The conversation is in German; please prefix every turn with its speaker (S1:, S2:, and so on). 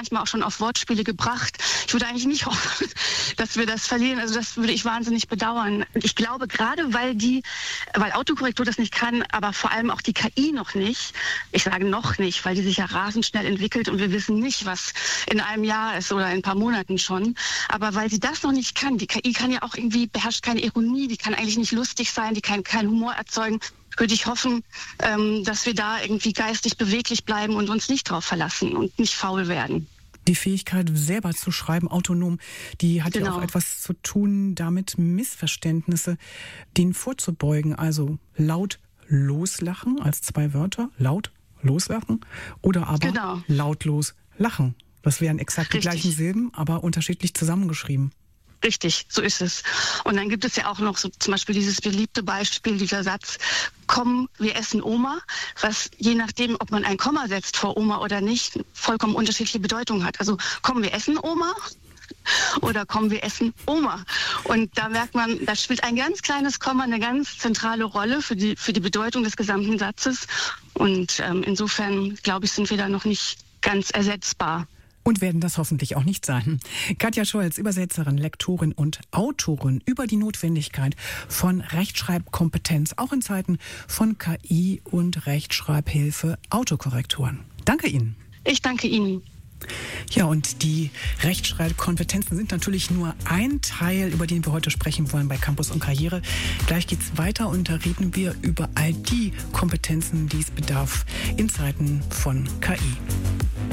S1: manchmal auch schon auf Wortspiele gebracht. Ich würde eigentlich nicht hoffen, dass wir das verlieren. Also das würde ich wahnsinnig bedauern. Ich glaube, gerade weil Autokorrektur das nicht kann, aber vor allem auch die KI noch nicht. Ich sage noch nicht, weil die sich ja rasend schnell entwickelt und wir wissen nicht, was in einem Jahr ist oder in ein paar Monaten schon. Aber weil sie das noch nicht kann, die KI kann ja auch irgendwie, beherrscht keine Ironie, die kann eigentlich nicht lustig sein, die kann keinen Humor erzeugen, würde ich hoffen, dass wir da irgendwie geistig beweglich bleiben und uns nicht drauf verlassen und nicht faul werden.
S2: Die Fähigkeit, selber zu schreiben, autonom, die hat ja auch etwas zu tun, damit Missverständnisse denen vorzubeugen. Also laut loslachen als 2 Wörter, laut loslachen oder aber lautlos lachen. Das wären exakt die gleichen Silben, aber unterschiedlich zusammengeschrieben.
S1: Richtig, so ist es. Und dann gibt es ja auch noch so zum Beispiel dieses beliebte Beispiel, dieser Satz, komm, wir essen Oma, was je nachdem, ob man ein Komma setzt vor Oma oder nicht, vollkommen unterschiedliche Bedeutung hat. Also komm, wir essen Oma oder komm, wir essen Oma. Und da merkt man, da spielt ein ganz kleines Komma eine ganz zentrale Rolle für die Bedeutung des gesamten Satzes. Und insofern, glaube ich, sind wir da noch nicht ganz ersetzbar.
S2: Und werden das hoffentlich auch nicht sein. Katja Scholz, Übersetzerin, Lektorin und Autorin über die Notwendigkeit von Rechtschreibkompetenz, auch in Zeiten von KI und Rechtschreibhilfe, Autokorrekturen. Danke Ihnen.
S1: Ich danke Ihnen.
S2: Ja, und die Rechtschreibkompetenzen sind natürlich nur ein Teil, über den wir heute sprechen wollen bei Campus und Karriere. Gleich geht's weiter und da reden wir über all die Kompetenzen, die es bedarf in Zeiten von KI.